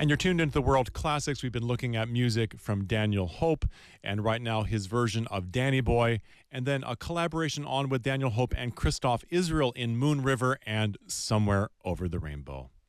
And you're tuned into the World Classics. We've been looking at music from Daniel Hope, and right now his version of Danny Boy, and then a collaboration on with Daniel Hope and Christoph Israel in Moon River and Somewhere Over the Rainbow.